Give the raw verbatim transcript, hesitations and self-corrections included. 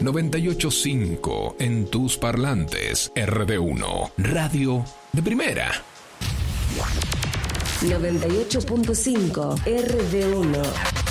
noventa y ocho punto cinco en tus parlantes. R D uno, radio de primera. noventa y ocho punto cinco R D uno.